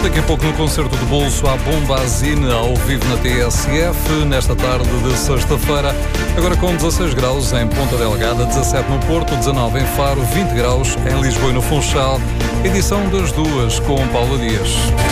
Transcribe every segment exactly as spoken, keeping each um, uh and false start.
Daqui a pouco no concerto de bolso há Bombazine ao vivo na T S F, nesta tarde de sexta-feira, agora com dezasseis graus em Ponta Delgada, dezassete no Porto, dezanove em Faro, vinte graus em Lisboa e no Funchal. Edição das duas com Paula Dias.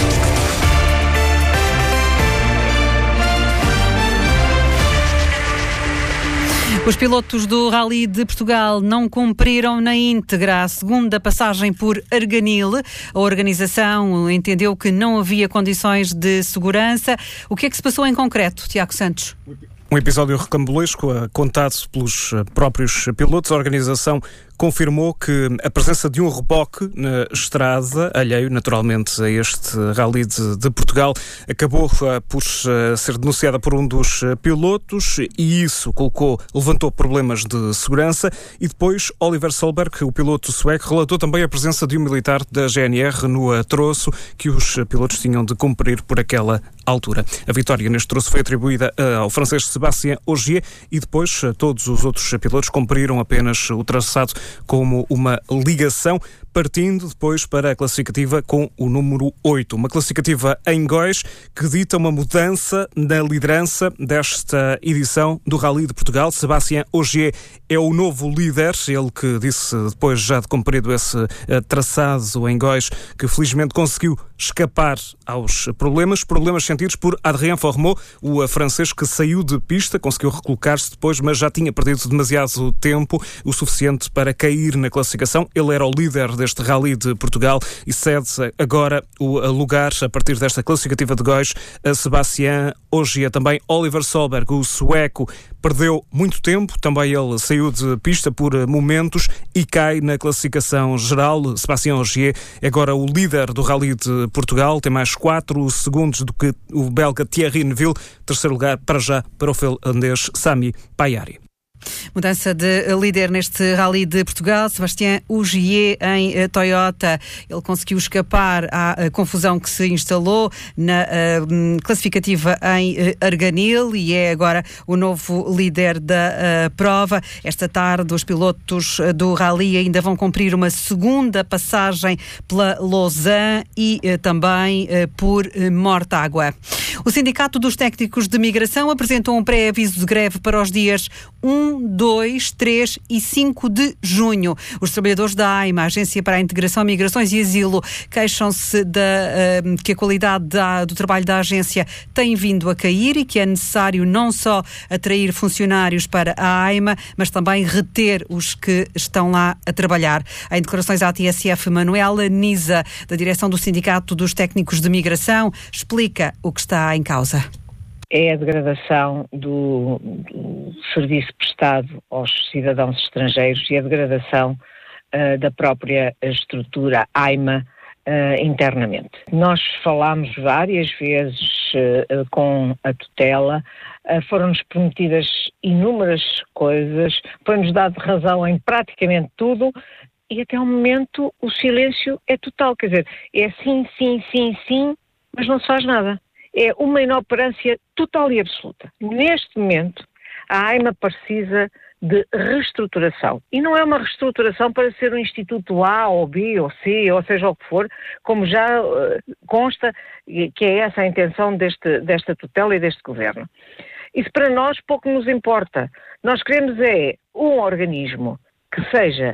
Os pilotos do Rally de Portugal não cumpriram na íntegra a segunda passagem por Arganil. A organização entendeu que não havia condições de segurança. O que é que se passou em concreto, Tiago Santos? Um episódio recambulesco, contado pelos próprios pilotos. A organização confirmou que a presença de um reboque na estrada, alheio naturalmente a este Rally de, de Portugal, acabou uh, por uh, ser denunciada por um dos uh, pilotos e isso colocou, levantou problemas de segurança. E depois Oliver Solberg, o piloto sueco, relatou também a presença de um militar da G N R no uh, troço que os uh, pilotos tinham de cumprir por aquela altura. A vitória neste troço foi atribuída uh, ao francês Sébastien Ogier e depois uh, todos os outros uh, pilotos cumpriram apenas o traçado como uma ligação, partindo depois para a classificativa com o número oito. Uma classificativa em Góis que dita uma mudança na liderança desta edição do Rally de Portugal. Sébastien Ogier é o novo líder, ele que disse depois já de cumprido esse uh, traçado em Góis que felizmente conseguiu escapar aos problemas, problemas sentidos por Adrien Fourmaux, o uh, francês que saiu de pista, conseguiu recolocar-se depois, mas já tinha perdido demasiado tempo, o suficiente para cair na classificação. Ele era o líder deste Rally de Portugal e cede agora o lugar, a partir desta classificativa de Góis, a Sébastien Ogier. Também Oliver Solberg, o sueco, perdeu muito tempo, também ele saiu de pista por momentos e cai na classificação geral. Sébastien Ogier é agora o líder do Rally de Portugal, tem mais quatro segundos do que o belga Thierry Neuville, terceiro lugar para já para o finlandês Sami Pajari. Mudança de líder neste Rally de Portugal, Sébastien Ogier em uh, Toyota. Ele conseguiu escapar à uh, confusão que se instalou na uh, classificativa em uh, Arganil e é agora o novo líder da uh, prova. Esta tarde os pilotos uh, do Rally ainda vão cumprir uma segunda passagem pela Lausanne e uh, também uh, por uh, Mortágua. O Sindicato dos Técnicos de Migração apresentou um pré-aviso de greve para os dias um, dois, três e cinco de junho. Os trabalhadores da A I M A, Agência para a Integração, Migrações e Asilo, queixam-se da, uh, que a qualidade da, do trabalho da agência tem vindo a cair e que é necessário não só atrair funcionários para a A I M A, mas também reter os que estão lá a trabalhar. Em declarações à T S F, Manuela Nisa, da direção do Sindicato dos Técnicos de Migração, explica o que está em causa. É a degradação do, do serviço prestado aos cidadãos estrangeiros e a degradação uh, da própria estrutura A I M A uh, internamente. Nós falámos várias vezes uh, com a tutela, uh, foram-nos prometidas inúmeras coisas, foi-nos dado razão em praticamente tudo e até o momento o silêncio é total, quer dizer, é sim, sim, sim, sim, mas não se faz nada. É uma inoperância total e absoluta. Neste momento, a A I M A precisa de reestruturação. E não é uma reestruturação para ser um instituto A ou B ou C, ou seja o que for, como já uh, consta que é essa a intenção deste, desta tutela e deste governo. Isso para nós pouco nos importa. Nós queremos é um organismo que seja,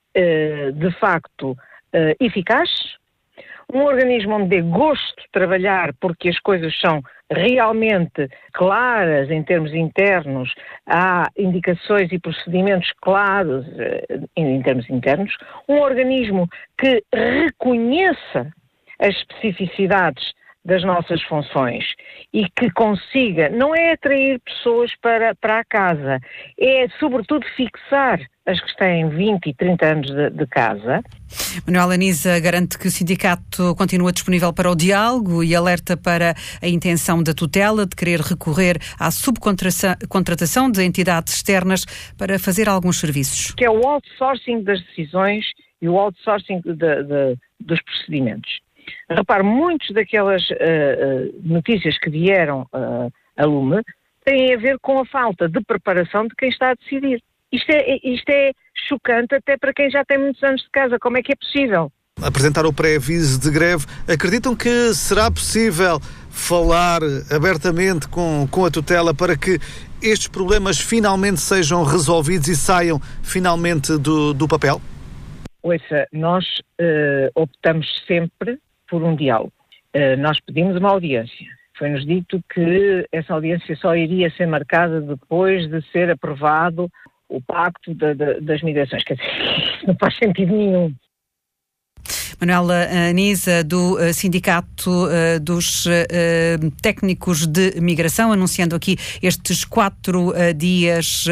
uh, de facto, uh, eficaz, um organismo onde dê gosto de trabalhar porque as coisas são realmente claras em termos internos, há indicações e procedimentos claros em termos internos, um organismo que reconheça as especificidades das nossas funções e que consiga, não é atrair pessoas para, para a casa, é sobretudo fixar as que têm vinte e trinta anos de, de casa. Manuela Nisa garante que o sindicato continua disponível para o diálogo e alerta para a intenção da tutela de querer recorrer à subcontratação de entidades externas para fazer alguns serviços. Que é o outsourcing das decisões e o outsourcing de, de, dos procedimentos. Repare, muitas daquelas uh, uh, notícias que vieram uh, a lume têm a ver com a falta de preparação de quem está a decidir. Isto é, isto é chocante até para quem já tem muitos anos de casa. Como é que é possível? Apresentar o pré-aviso de greve. Acreditam que será possível falar abertamente com, com a tutela para que estes problemas finalmente sejam resolvidos e saiam finalmente do, do papel? Ouça, nós uh, optamos sempre por um diálogo. Uh, nós pedimos uma audiência. Foi-nos dito que essa audiência só iria ser marcada depois de ser aprovado o pacto de, de, das migrações. Quer dizer, não faz sentido nenhum. Manuela Anisa, do Sindicato dos Técnicos de Migração, anunciando aqui estes quatro dias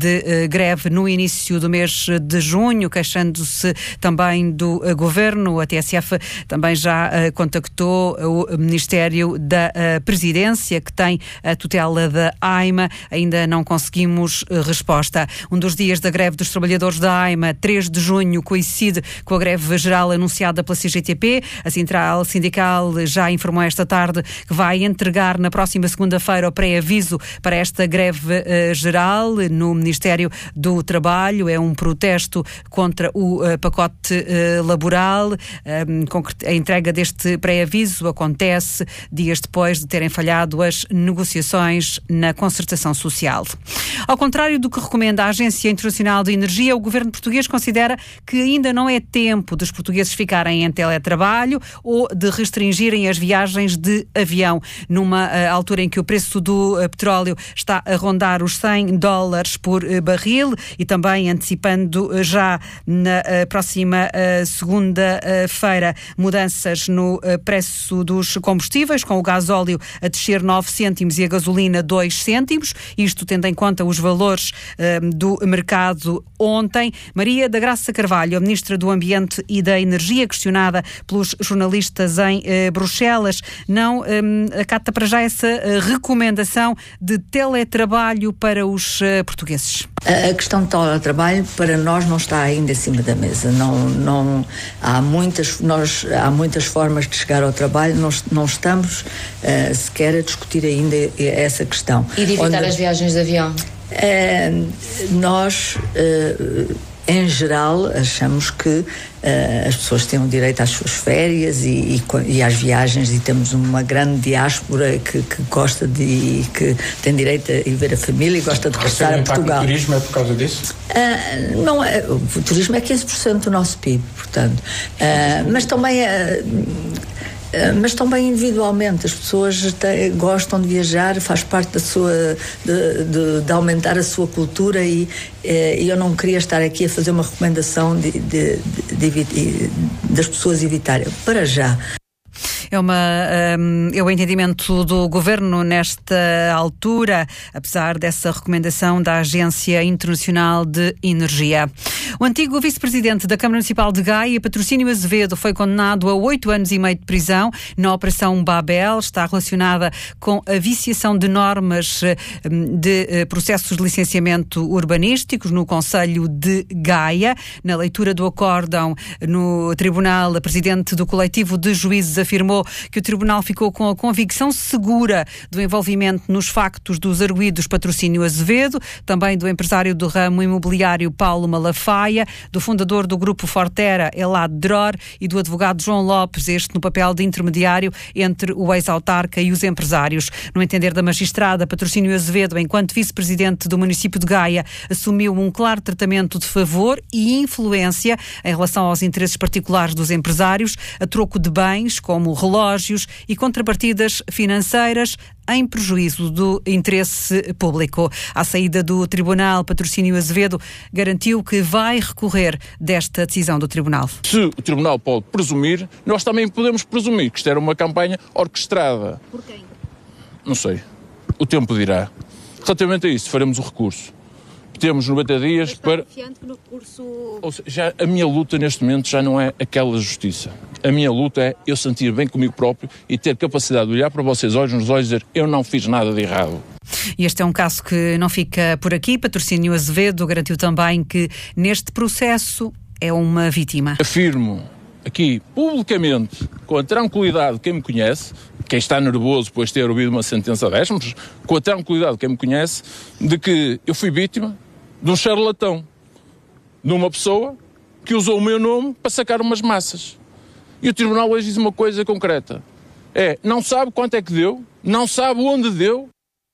de greve no início do mês de junho, queixando-se também do Governo. A T S F também já contactou o Ministério da Presidência, que tem a tutela da AIMA. Ainda não conseguimos resposta. Um dos dias da greve dos trabalhadores da AIMA, três de junho, coincide com a greve geral anunciada pela C G T P. A Central Sindical já informou esta tarde que vai entregar na próxima segunda-feira o pré-aviso para esta greve uh, geral no Ministério do Trabalho. É um protesto contra o uh, pacote uh, laboral. Um, a entrega deste pré-aviso acontece dias depois de terem falhado as negociações na concertação social. Ao contrário do que recomenda a Agência Internacional de Energia, o governo português considera que ainda não é tempo dos portugueses ficarem em teletrabalho ou de restringirem as viagens de avião, numa uh, altura em que o preço do uh, petróleo está a rondar os cem dólares por uh, barril, e também antecipando uh, já na uh, próxima uh, segunda-feira mudanças no uh, preço dos combustíveis, com o gasóleo a descer nove cêntimos e a gasolina dois cêntimos, isto tendo em conta os valores uh, do mercado ontem. Maria da Graça Carvalho, a Ministra do Ambiente e da Energia, questionada pelos jornalistas em eh, Bruxelas, não eh, acata para já essa eh, recomendação de teletrabalho para os eh, portugueses. A questão de teletrabalho para nós não está ainda em cima da mesa. Não, não, há, muitas, nós, há muitas formas de chegar ao trabalho, não, não estamos uh, sequer a discutir ainda essa questão. E de evitar Onde, as viagens de avião? Uh, nós... Uh, Em geral, achamos que uh, as pessoas têm o direito às suas férias e, e, e às viagens, e temos uma grande diáspora que, que gosta de e que tem direito a ir ver a família e gosta de regressar a Portugal. O turismo é por causa disso? Uh, não é, o turismo é quinze por cento do nosso P I B, portanto. Uh, mas também é... Mas também individualmente, as pessoas te, gostam de viajar, faz parte da sua, de, de, de aumentar a sua cultura, e, e eu não queria estar aqui a fazer uma recomendação de, de, de, de, de, das pessoas evitarem, para já. É, uma, um, é o entendimento do Governo nesta altura, apesar dessa recomendação da Agência Internacional de Energia. O antigo vice-presidente da Câmara Municipal de Gaia, Patrocínio Azevedo, foi condenado a oito anos e meio de prisão na Operação Babel. Está relacionada com a viciação de normas de processos de licenciamento urbanísticos no Concelho de Gaia. Na leitura do acórdão no Tribunal, a presidente do coletivo de juízes afirmou que o Tribunal ficou com a convicção segura do envolvimento nos factos dos arguidos Patrocínio Azevedo, também do empresário do ramo imobiliário Paulo Malafaia, do fundador do Grupo Fortera, Elad Dror, e do advogado João Lopes, este no papel de intermediário entre o ex-autarca e os empresários. No entender da magistrada, Patrocínio Azevedo, enquanto vice-presidente do município de Gaia, assumiu um claro tratamento de favor e influência em relação aos interesses particulares dos empresários, a troco de bens como relógios e contrapartidas financeiras em prejuízo do interesse público. À saída do Tribunal, Patrocínio Azevedo garantiu que vai recorrer desta decisão do Tribunal. Se o Tribunal pode presumir, nós também podemos presumir que isto era uma campanha orquestrada. Por quem? Não sei. O tempo dirá. Relativamente a isso, faremos o recurso. Temos noventa dias para... que no recurso... Ou seja, já, a minha luta neste momento já não é aquela justiça. A minha luta é eu sentir bem comigo próprio e ter capacidade de olhar para vocês olhos nos olhos e dizer eu não fiz nada de errado. E este é um caso que não fica por aqui. Patrocínio Azevedo garantiu também que neste processo é uma vítima. Afirmo aqui publicamente, com a tranquilidade de quem me conhece, quem está nervoso depois de ter ouvido uma sentença destas, mas com a tranquilidade de quem me conhece, de que eu fui vítima de um charlatão, de uma pessoa que usou o meu nome para sacar umas massas. E o Tribunal hoje diz uma coisa concreta. É, não sabe quanto é que deu, não sabe onde deu.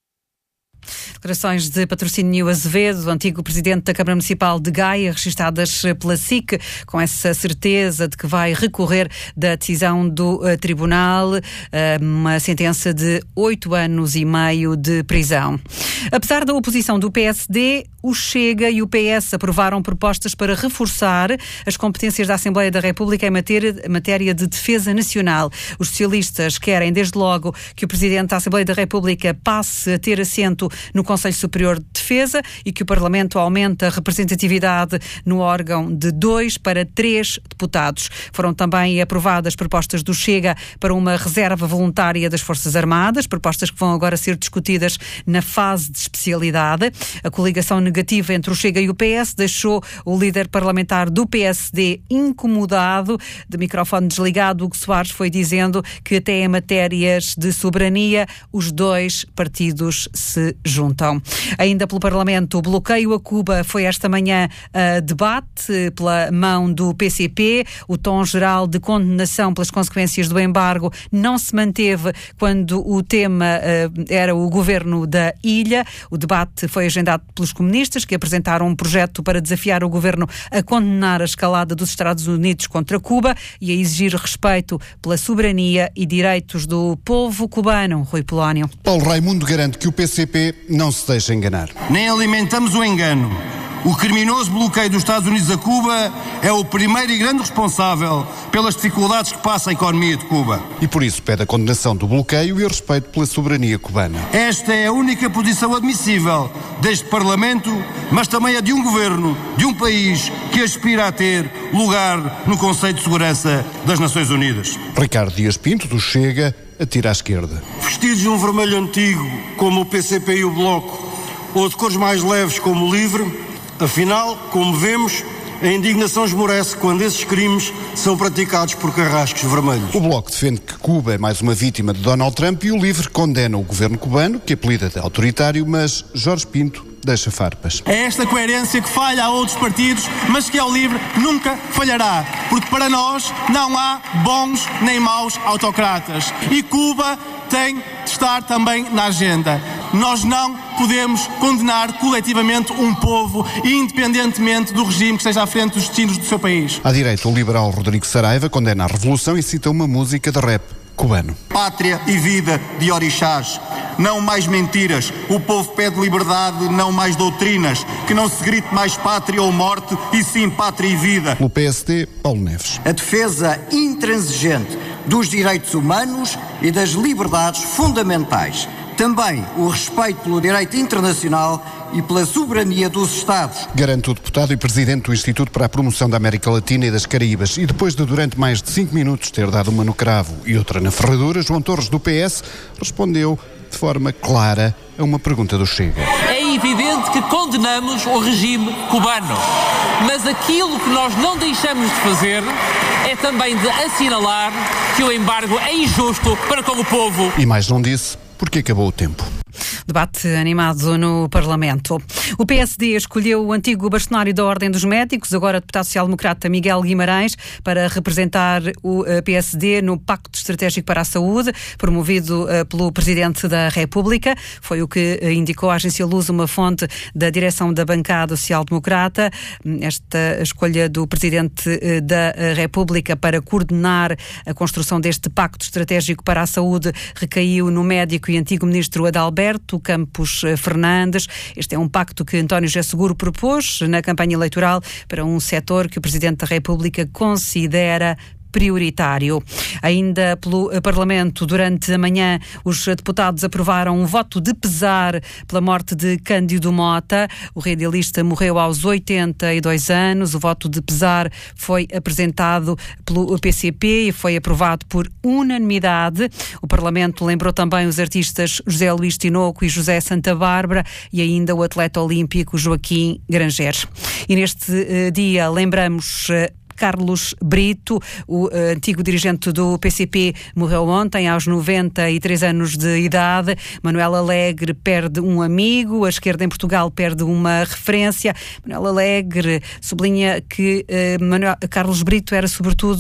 Declarações de Patrocínio Azevedo, antigo presidente da Câmara Municipal de Gaia, registadas pela S I C, com essa certeza de que vai recorrer da decisão do uh, Tribunal, uh, uma sentença de oito anos e meio de prisão. Apesar da oposição do P S D, o Chega e o P S aprovaram propostas para reforçar as competências da Assembleia da República em matéria, matéria de defesa nacional. Os socialistas querem, desde logo, que o Presidente da Assembleia da República passe a ter assento no Conselho Superior de Defesa e que o Parlamento aumente a representatividade no órgão de dois para três deputados. Foram também aprovadas propostas do Chega para uma reserva voluntária das Forças Armadas, propostas que vão agora ser discutidas na fase de especialidade. A coligação negativa entre o Chega e o P S deixou o líder parlamentar do P S D incomodado. De microfone desligado, Hugo Soares foi dizendo que até em matérias de soberania os dois partidos se juntam. Ainda pelo Parlamento, o bloqueio a Cuba foi esta manhã a debate pela mão do P C P. O tom geral de condenação pelas consequências do embargo não se manteve quando o tema uh, era o governo da ilha. O debate foi agendado pelos comunistas, que apresentaram um projeto para desafiar o governo a condenar a escalada dos Estados Unidos contra Cuba e a exigir respeito pela soberania e direitos do povo cubano. Rui Polónio. Paulo Raimundo garante que o P C P não se deixa enganar. Nem alimentamos o engano. O criminoso bloqueio dos Estados Unidos a Cuba é o primeiro e grande responsável pelas dificuldades que passa a economia de Cuba. E por isso pede a condenação do bloqueio e o respeito pela soberania cubana. Esta é a única posição admissível deste Parlamento, mas também a de um governo, de um país que aspira a ter lugar no Conselho de Segurança das Nações Unidas. Ricardo Dias Pinto, do Chega, atira à esquerda. Vestidos de um vermelho antigo, como o P C P e o Bloco, ou de cores mais leves, como o LIVRE, afinal, como vemos, a indignação esmorece quando esses crimes são praticados por carrascos vermelhos. O Bloco defende que Cuba é mais uma vítima de Donald Trump e o LIVRE condena o governo cubano, que apelida de autoritário, mas Jorge Pinto deixa farpas. É esta coerência que falha a outros partidos, mas que ao LIVRE nunca falhará, porque para nós não há bons nem maus autocratas. E Cuba tem de estar também na agenda. Nós não podemos condenar coletivamente um povo, independentemente do regime que esteja à frente dos destinos do seu país. À direita, o liberal Rodrigo Saraiva condena a revolução e cita uma música de rap cubano. Pátria e vida de orixás. Não mais mentiras. O povo pede liberdade, não mais doutrinas. Que não se grite mais pátria ou morte, e sim pátria e vida. Pelo P S D, Paulo Neves. A defesa intransigente dos direitos humanos e das liberdades fundamentais. Também o respeito pelo direito internacional e pela soberania dos Estados. Garante o deputado e presidente do Instituto para a Promoção da América Latina e das Caraíbas. E depois de, durante mais de cinco minutos, ter dado uma no cravo e outra na ferradura, João Torres, do P S, respondeu de forma clara a uma pergunta do Chega. É evidente que condenamos o regime cubano, mas aquilo que nós não deixamos de fazer é também de assinalar que o embargo é injusto para com o povo. E mais não disse, porque acabou o tempo. Debate animado no Parlamento. O P S D escolheu o antigo bastonário da Ordem dos Médicos, agora deputado social-democrata Miguel Guimarães, para representar o P S D no Pacto Estratégico para a Saúde, promovido pelo Presidente da República. Foi o que indicou a agência Luz, uma fonte da direção da bancada social-democrata. Esta escolha do Presidente da República para coordenar a construção deste Pacto Estratégico para a Saúde recaiu no médico e antigo ministro Adalberto Campos Fernandes. Este é um pacto que António José Seguro propôs na campanha eleitoral para um setor que o Presidente da República considera prioritário. Ainda pelo Parlamento, durante a manhã, os deputados aprovaram um voto de pesar pela morte de Cândido Mota. O radialista morreu aos oitenta e dois anos. O voto de pesar foi apresentado pelo P C P e foi aprovado por unanimidade. O Parlamento lembrou também os artistas José Luís Tinoco e José Santa Bárbara e ainda o atleta olímpico Joaquim Granger. E neste uh, dia lembramos uh, Carlos Brito, o uh, antigo dirigente do P C P, morreu ontem aos noventa e três anos de idade. Manuel Alegre perde um amigo, a esquerda em Portugal perde uma referência. Manuel Alegre sublinha que uh, Manuel, Carlos Brito era sobretudo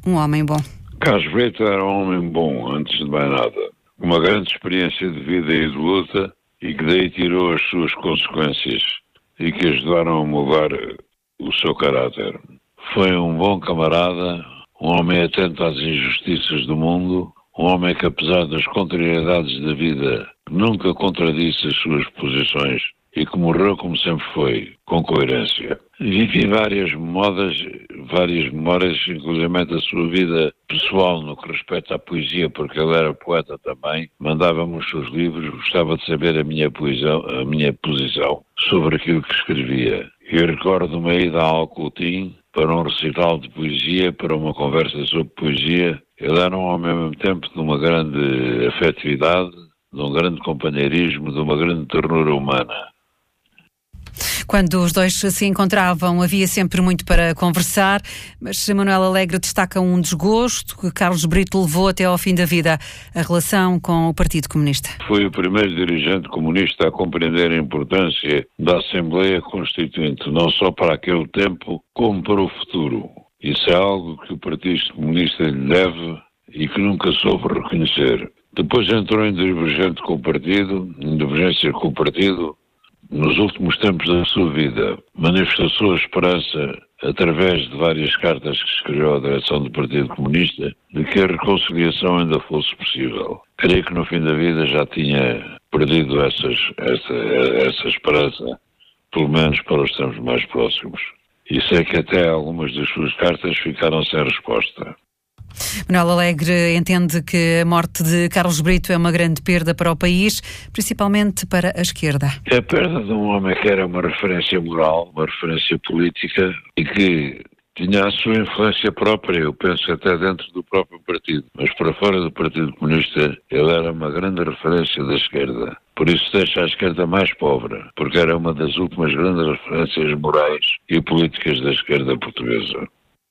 um homem bom? Carlos Brito era um homem bom, antes de mais nada. Uma grande experiência de vida e de luta, e que daí tirou as suas consequências e que ajudaram a mudar o seu caráter. Foi um bom camarada, um homem atento às injustiças do mundo, um homem que, apesar das contrariedades da vida, nunca contradisse as suas posições e que morreu como sempre foi, com coerência. Vivi várias modas, várias memórias, inclusive a sua vida pessoal no que respeita à poesia, porque ele era poeta também, mandava-me os seus livros, gostava de saber a minha, poesia, a minha posição sobre aquilo que escrevia. Eu recordo uma ida a Alcotim para um recital de poesia, para uma conversa sobre poesia. Ele era um homem ao mesmo tempo de uma grande afetividade, de um grande companheirismo, de uma grande ternura humana. Quando os dois se encontravam, havia sempre muito para conversar, mas Manuel Alegre destaca um desgosto que Carlos Brito levou até ao fim da vida, a relação com o Partido Comunista. Foi o primeiro dirigente comunista a compreender a importância da Assembleia Constituinte, não só para aquele tempo, como para o futuro. Isso é algo que o Partido Comunista lhe deve e que nunca soube reconhecer. Depois entrou em divergente com o Partido, em divergência com o Partido, nos últimos tempos da sua vida. Manifestou sua esperança, através de várias cartas que escreveu à direção do Partido Comunista, de que a reconciliação ainda fosse possível. Creio que no fim da vida já tinha perdido essas, essa, essa esperança, pelo menos para os tempos mais próximos. E sei que até algumas das suas cartas ficaram sem resposta. Manuel Alegre entende que a morte de Carlos Brito é uma grande perda para o país, principalmente para a esquerda. É a perda de um homem que era uma referência moral, uma referência política e que tinha a sua influência própria, eu penso até dentro do próprio partido. Mas para fora do Partido Comunista ele era uma grande referência da esquerda. Por isso deixa a esquerda mais pobre, porque era uma das últimas grandes referências morais e políticas da esquerda portuguesa.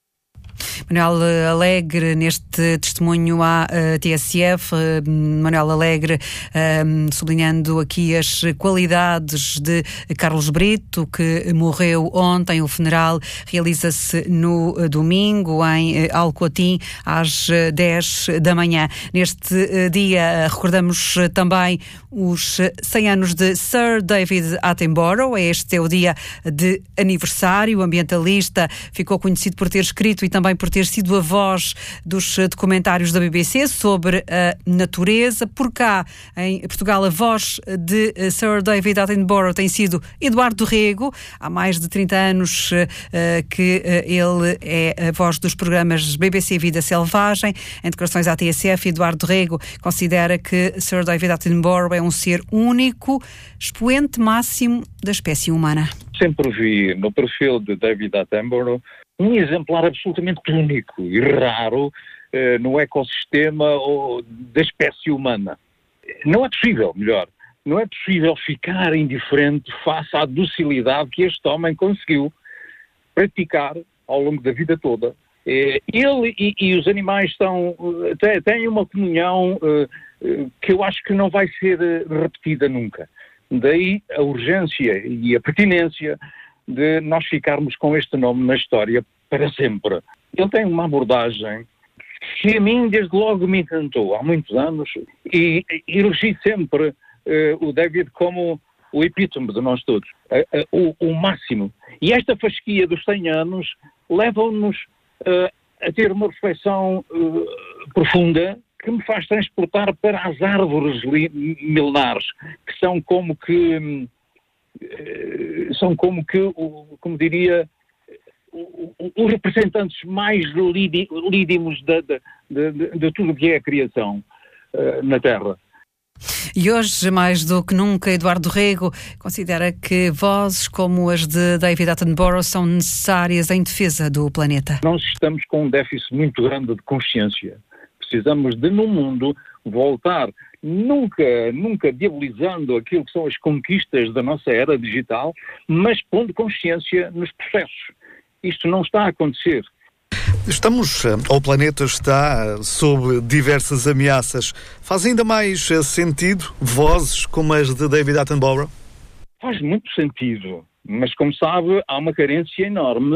Manuel Alegre, neste testemunho à uh, T S F, uh, Manuel Alegre uh, sublinhando aqui as qualidades de Carlos Brito, que morreu ontem. O funeral realiza-se no uh, domingo em uh, Alcotim, às uh, dez da manhã. Neste uh, dia uh, recordamos uh, também os cem anos de Sir David Attenborough. Este é o dia de aniversário. O ambientalista ficou conhecido por ter escrito e também por ter sido a voz dos documentários da B B C sobre a natureza. Por cá, em Portugal, a voz de Sir David Attenborough tem sido Eduardo Rego. Há mais de trinta anos uh, que uh, ele é a voz dos programas B B C Vida Selvagem. Em declarações à T S F, Eduardo Rego considera que Sir David Attenborough é um ser único, expoente máximo da espécie humana. Sempre vi no perfil de David Attenborough um exemplar absolutamente único e raro eh, no ecossistema ou, da espécie humana. Não é possível, melhor, não é possível ficar indiferente face à docilidade que este homem conseguiu praticar ao longo da vida toda. Eh, ele e, e os animais estão, têm, têm uma comunhão eh, que eu acho que não vai ser repetida nunca. Daí a urgência e a pertinência de nós ficarmos com este nome na história para sempre. Ele tem uma abordagem que a mim desde logo me encantou há muitos anos e elegi sempre uh, o David como o epítome de nós todos, uh, uh, o, o máximo. E esta fasquia dos cem anos leva-nos uh, a ter uma reflexão uh, profunda que me faz transportar para as árvores milenares, que são como que, são como que, como diria, os representantes mais lídimos de, de, de, de tudo o que é a criação uh, na Terra. E hoje, mais do que nunca, Eduardo Rego considera que vozes como as de David Attenborough são necessárias em defesa do planeta. Nós estamos com um déficit muito grande de consciência. Precisamos de, no mundo, voltar, nunca, nunca diabolizando aquilo que são as conquistas da nossa era digital, mas pondo consciência nos processos. Isto não está a acontecer. Estamos, ou o planeta está sob diversas ameaças. Faz ainda mais sentido vozes como as de David Attenborough? Faz muito sentido, mas como sabe, há uma carência enorme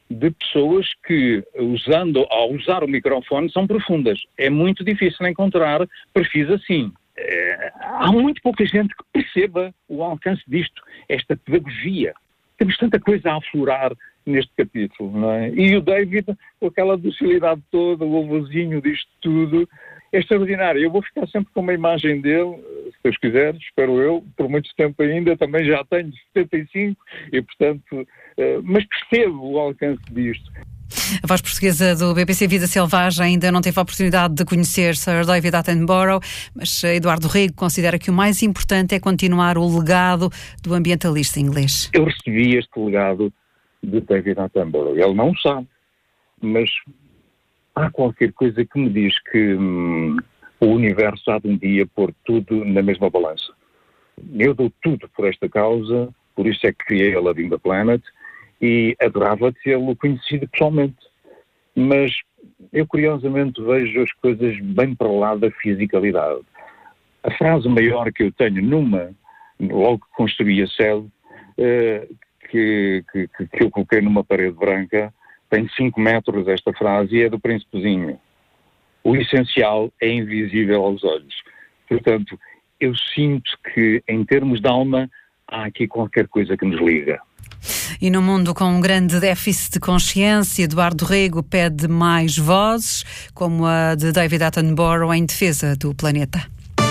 de pessoas que, usando, ao usar o microfone, são profundas. É muito difícil encontrar perfis assim. É, há muito pouca gente que perceba o alcance disto, esta pedagogia. Temos tanta coisa a aflorar neste capítulo, não é? E o David, com aquela docilidade toda, o avôzinho disto tudo, é extraordinário. Eu vou ficar sempre com uma imagem dele, se Deus quiser, espero eu, por muito tempo ainda, também já tenho setenta e cinco, e portanto, uh, mas percebo o alcance disto. A voz portuguesa do B B C Vida Selvagem ainda não teve a oportunidade de conhecer Sir David Attenborough, mas Eduardo Rego considera que o mais importante é continuar o legado do ambientalista inglês. Eu recebi este legado de David Attenborough. Ele não sabe, mas há qualquer coisa que me diz que hum, o universo há de um dia pôr tudo na mesma balança. Eu dou tudo por esta causa, por isso é que criei a Loving the Planet, e adorava tê-lo conhecido pessoalmente. Mas eu, curiosamente, vejo as coisas bem para lá da fisicalidade. A frase maior que eu tenho numa, logo que construí a sede, uh, que, que, que eu coloquei numa parede branca, tem cinco metros esta frase e é do Príncipezinho. O essencial é invisível aos olhos. Portanto, eu sinto que, em termos de alma, há aqui qualquer coisa que nos liga. E num mundo com um grande déficit de consciência, Eduardo Rego pede mais vozes, como a de David Attenborough em defesa do planeta.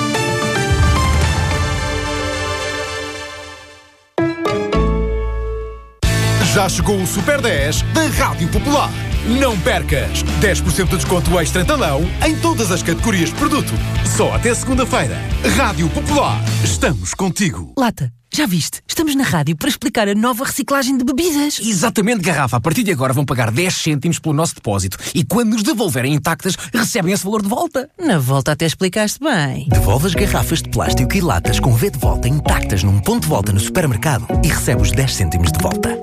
Já chegou o Super dez da Rádio Popular. Não percas! dez por cento de desconto extra em talão em todas as categorias de produto. Só até segunda-feira. Rádio Popular. Estamos contigo. Lata, já viste? Estamos na rádio para explicar a nova reciclagem de bebidas. Exatamente, Garrafa. A partir de agora vão pagar dez cêntimos pelo nosso depósito e quando nos devolverem intactas, recebem esse valor de volta. Na volta até explicaste bem. Devolve as garrafas de plástico e latas com V de volta intactas num ponto de volta no supermercado e recebe os dez cêntimos de volta.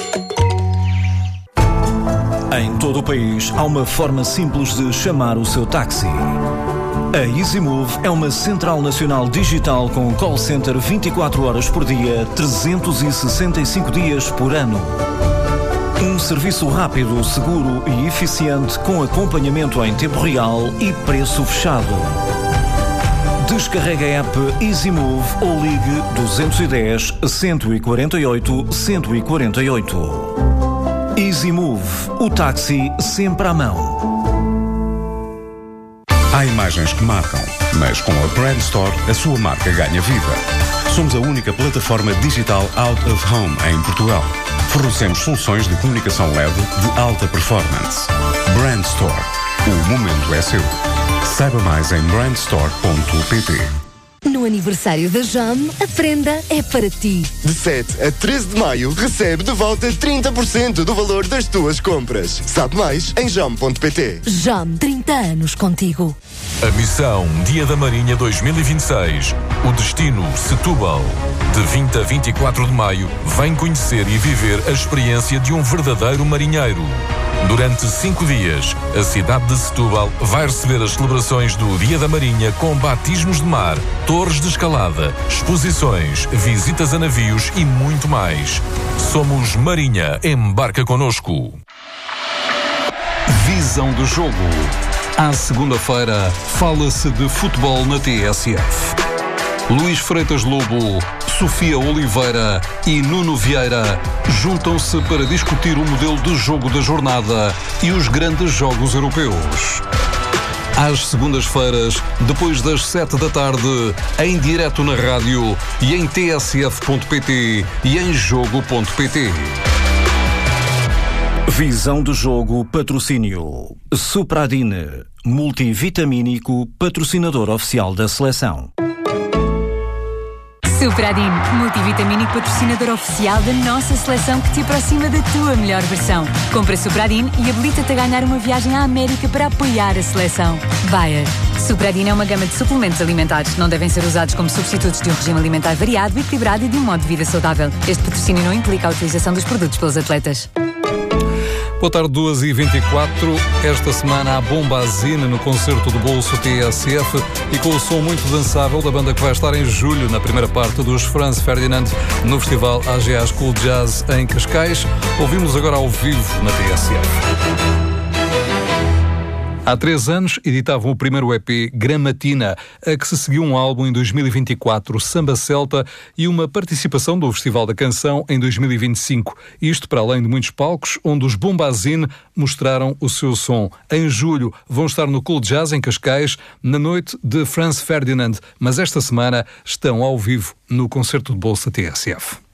Em todo o país, há uma forma simples de chamar o seu táxi. A EasyMove é uma central nacional digital com call center vinte e quatro horas por dia, trezentos e sessenta e cinco dias por ano. Um serviço rápido, seguro e eficiente com acompanhamento em tempo real e preço fechado. Descarregue a app EasyMove ou ligue dois um zero, cento e quarenta e oito, cento e quarenta e oito. EasyMove, o táxi sempre à mão. Há imagens que marcam, mas com a Brand Store a sua marca ganha vida. Somos a única plataforma digital out of home em Portugal. Fornecemos soluções de comunicação L E D de alta performance. Brand Store. O momento é seu. Saiba mais em brand store ponto pt. No aniversário da Jam, a prenda é para ti. De sete a treze de maio, recebe de volta trinta por cento do valor das tuas compras. Sabe mais em jam ponto pt. Jam, trinta anos contigo. A missão Dia da Marinha dois mil e vinte e seis. O destino Setúbal. De vinte a vinte e quatro de maio, vem conhecer e viver a experiência de um verdadeiro marinheiro. Durante cinco dias, a cidade de Setúbal vai receber as celebrações do Dia da Marinha com batismos de mar, torres de escalada, exposições, visitas a navios e muito mais. Somos Marinha, embarca connosco. Visão do jogo. À segunda-feira, fala-se de futebol na T S F. Luís Freitas Lobo, Sofia Oliveira e Nuno Vieira juntam-se para discutir o modelo de jogo da jornada e os grandes jogos europeus. Às segundas-feiras, depois das sete da tarde, em direto na rádio e em t s f ponto p t e em jogo ponto p t. Visão do jogo, patrocínio. Supradine, multivitamínico, patrocinador oficial da seleção. Supradine, multivitamínico patrocinador oficial da nossa seleção que te aproxima da tua melhor versão. Compra Supradine e habilita-te a ganhar uma viagem à América para apoiar a seleção. Bayer. Supradine é uma gama de suplementos alimentares. Não devem ser usados como substitutos de um regime alimentar variado, equilibrado e de um modo de vida saudável. Este patrocínio não implica a utilização dos produtos pelos atletas. Boa tarde, duas e vinte e quatro. Esta semana há Bombazine no concerto do Bolso T S F e com o som muito dançável da banda que vai estar em julho na primeira parte dos Franz Ferdinand no festival A G A School Jazz em Cascais. Ouvimos agora ao vivo na T S F. Há três anos editavam o primeiro E P Gramatina, a que se seguiu um álbum em dois mil e vinte e quatro, Samba Celta, e uma participação do Festival da Canção em dois mil e vinte e cinco. Isto para além de muitos palcos onde os Bombazine mostraram o seu som. Em julho vão estar no Cool Jazz em Cascais, na noite de Franz Ferdinand, mas esta semana estão ao vivo no concerto de Bolsa T S F.